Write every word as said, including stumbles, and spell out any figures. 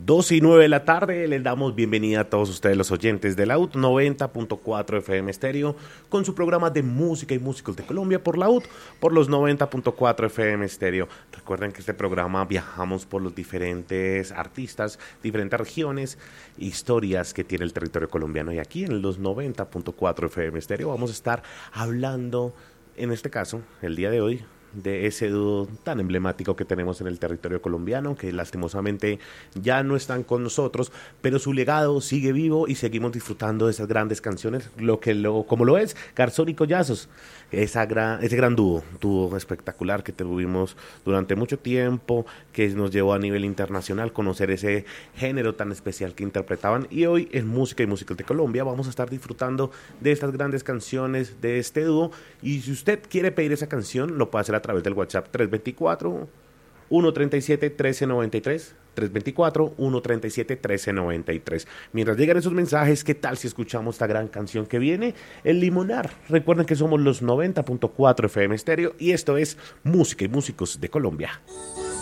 dos y nueve de la tarde, les damos bienvenida a todos ustedes los oyentes de la U T noventa punto cuatro F M Estéreo con su programa de música y músicos de Colombia por la U T, por los noventa punto cuatro F M Estéreo. Recuerden que este programa viajamos por los diferentes artistas, diferentes regiones, historias que tiene el territorio colombiano, y aquí en los noventa punto cuatro F M Estéreo vamos a estar hablando, en este caso, el día de hoy, de ese dúo tan emblemático que tenemos en el territorio colombiano, que lastimosamente ya no están con nosotros, pero su legado sigue vivo y seguimos disfrutando de esas grandes canciones, lo que lo, como lo es Garzón y Collazos, esa gran, ese gran dúo, dúo espectacular que tuvimos durante mucho tiempo, que nos llevó a nivel internacional a conocer ese género tan especial que interpretaban, y hoy en Música y Músicos de Colombia vamos a estar disfrutando de estas grandes canciones de este dúo. Y si usted quiere pedir esa canción, lo puede hacer a través del WhatsApp tres dos cuatro, uno tres siete, uno tres nueve tres, tres dos cuatro, uno tres siete, uno tres nueve tres. Mientras llegan esos mensajes, ¿qué tal si escuchamos esta gran canción que viene? El Limonar. Recuerden que somos los noventa punto cuatro F M Estéreo y esto es Música y Músicos de Colombia.